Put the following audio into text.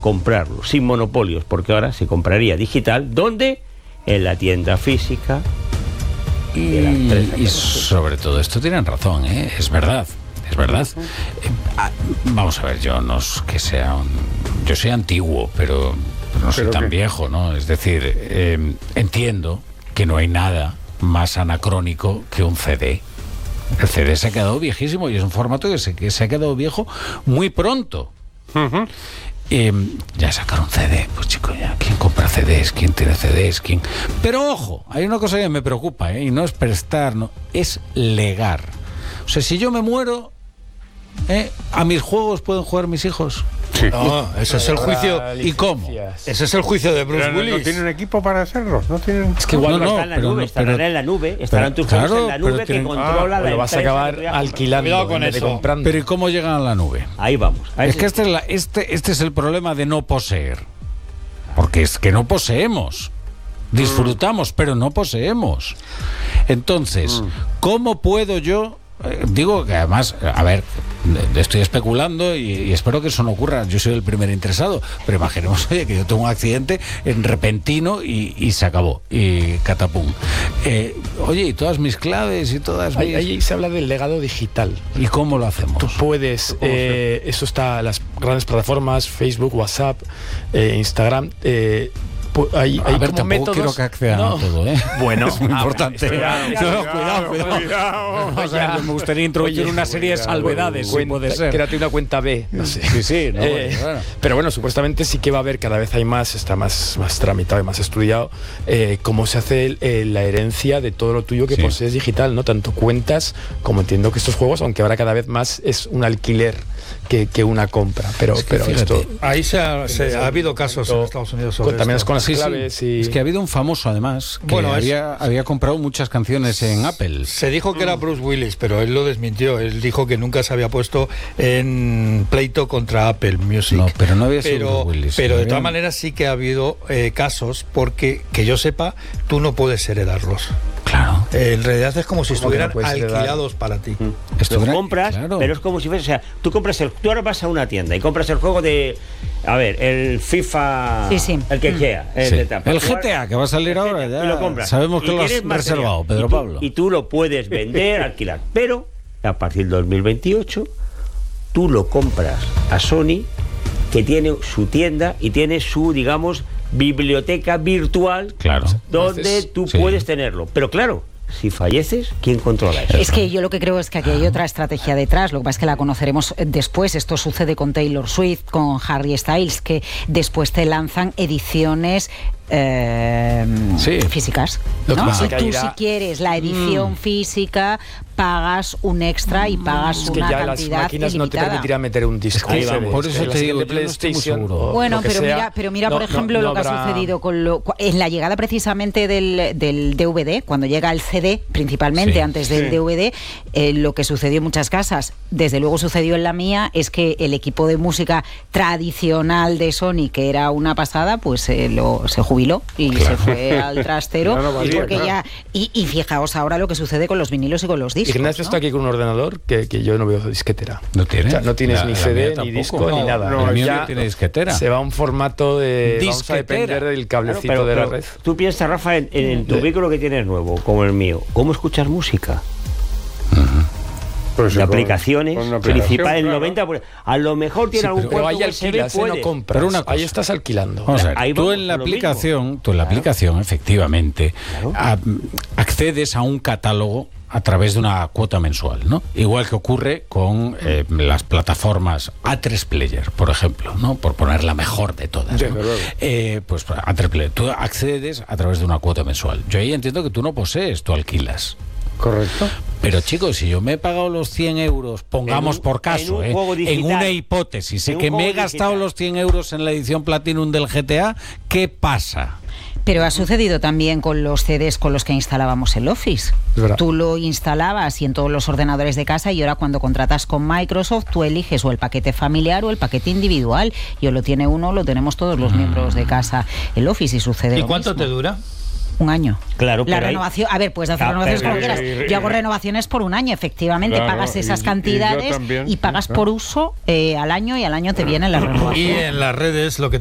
comprarlo, sin monopolios, porque ahora se compraría digital. ¿Dónde? En la tienda física. Y sobre todo esto tienen razón, ¿eh? Es verdad. Vamos a ver, yo no es que sea yo soy antiguo, pero no soy tan viejo, ¿no? Es decir, entiendo que no hay nada más anacrónico que un CD. El CD se ha quedado viejísimo y es un formato que se ha quedado viejo muy pronto. Ya sacar un CD, pues chico, ya, ¿quién compra CDs? ¿Quién tiene CDs? ¿Quién? Pero ojo, hay una cosa que me preocupa, y no es prestar, no, es legar. O sea, si yo me muero, ¿a mis juegos pueden jugar mis hijos? Sí. No, ese es el juicio. ¿Y cómo? Ese es el juicio de Bruce Willis. ¿No tienen equipo para hacerlo? ¿No tienen? Es que igual estarán en la nube, estarán tus juegos en la nube que controla la. Lo vas a acabar alquilando con eso. Comprando. Pero ¿y cómo llegan a la nube? Ahí vamos. Es que este es el problema de no poseer. Porque es que no poseemos. Disfrutamos, pero no poseemos. Entonces, ¿cómo puedo yo? Digo que además, a ver, estoy especulando y espero que eso no ocurra. Yo soy el primer interesado, pero imaginemos, oye, que yo tengo un accidente repentino y se acabó, y catapum. Oye, y todas mis claves y todas mis... Ahí se habla del legado digital. ¿Y cómo lo hacemos? Tú puedes, eso está en las grandes plataformas, Facebook, WhatsApp, Instagram. Hay a ver, como tampoco métodos. Quiero que accedan a todo, ¿eh? Bueno, es muy importante. Cuidado. O sea, me gustaría introducir una serie de salvedades, si puede ser. Créate una cuenta B. No sé. Sí, no, bueno. Pero bueno, supuestamente sí que va a haber, cada vez hay más, está más tramitado y más estudiado cómo se hace la herencia de todo lo tuyo que posees digital, ¿no? Tanto cuentas como entiendo que estos juegos, aunque ahora cada vez más es un alquiler que una compra. Pero fíjate, esto... Ahí ha habido casos en Estados Unidos sobre también esto. Con las claves y... Es que ha habido un famoso, además, que había comprado muchas canciones en Apple. Se dijo que era Bruce Willis, pero él lo desmintió. Él dijo que nunca se había puesto en pleito contra Apple Music. No, pero no había sido Bruce Willis. Pero de todas maneras sí que ha habido casos, porque, que yo sepa, tú no puedes heredarlos. Claro. En realidad es como si estuvieran alquilados para ti. Los compras, pero es como si fuese, o sea, tú ahora vas a una tienda y compras el juego de, a ver, el FIFA, el que sea, el GTA que va a salir ahora, ya lo compras. Sabemos que lo has reservado, Pedro Pablo. Y tú lo puedes vender, alquilar, pero a partir del 2028 tú lo compras a Sony, que tiene su tienda y tiene su, digamos, biblioteca virtual, donde tú puedes tenerlo. Pero claro, si falleces, ¿quién controla eso? Es que yo lo que creo es que aquí hay otra estrategia detrás. Lo que pasa es que la conoceremos después. Esto sucede con Taylor Swift, con Harry Styles, que después te lanzan ediciones físicas, ¿no? Y tú, si quieres la edición física, pagas un extra y pagas una cantidad las máquinas ilimitada. No te permitirán meter un disco. Por eso te digo, yo no estoy muy seguro. Bueno, pero mira, por ejemplo, lo que ha sucedido en la llegada precisamente del DVD, cuando llega el CD, principalmente antes del DVD, lo que sucedió en muchas casas, desde luego sucedió en la mía, es que el equipo de música tradicional de Sony, que era una pasada, pues se jubiló y se fue al trastero. Y fijaos ahora lo que sucede con los vinilos y con los discos. Ignacio está aquí con un ordenador que yo no veo disquetera. ¿No tienes? O sea, no tienes ni CD, ni disco, ni nada. El mío no tiene disquetera. Se va a un formato de... Vamos a depender del cablecito de la red. Tú piensas, Rafa, en tu vehículo que tienes nuevo, como el mío, ¿cómo escuchar música? Pues de aplicaciones, principal, el 90%. A lo mejor tiene algún pero puerto ahí alquilas, no compras. Pero ahí estás alquilando. Vamos a ver, tú en la aplicación, efectivamente, accedes a un catálogo a través de una cuota mensual, ¿no? Igual que ocurre con las plataformas A3 Player, por ejemplo, ¿no? Por poner la mejor de todas, ¿no? Pues A3 Player, tú accedes a través de una cuota mensual. Yo ahí entiendo que tú no posees, tú alquilas. Correcto. Pero chicos, si yo me he pagado los 100 euros, pongamos por caso, en una hipótesis, que me he gastado los 100 euros en la edición Platinum del GTA, ¿qué pasa? Pero ha sucedido también con los CDs con los que instalábamos el Office. Tú lo instalabas y en todos los ordenadores de casa, y ahora cuando contratas con Microsoft, tú eliges o el paquete familiar o el paquete individual. Y o lo tiene uno, lo tenemos todos los miembros de casa, el Office, y sucede. ¿Y lo cuánto mismo. te dura? Un año. Claro, la pero renovación, a ver, puedes hacer renovaciones como quieras. Yo hago renovaciones por un año, efectivamente, Claro, pagas esas y cantidades yo también, y pagas sí, por uso al año y al año te vienen las renovaciones. Y en las redes lo que